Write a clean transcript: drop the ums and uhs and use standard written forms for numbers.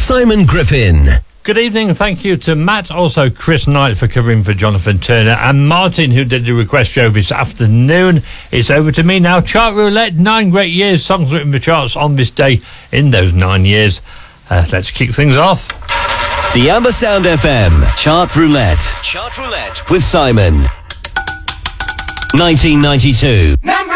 Simon Griffin. Good evening. Thank you to Matt, also Chris Knight for covering for Jonathan Turner, and Martin, who did the request show this afternoon. It's over to me now. Chart Roulette, 9 great years, songs written for charts on this day in those 9 years. Let's kick things off. The Amber Sound FM Chart Roulette. Chart Roulette with Simon. 1992.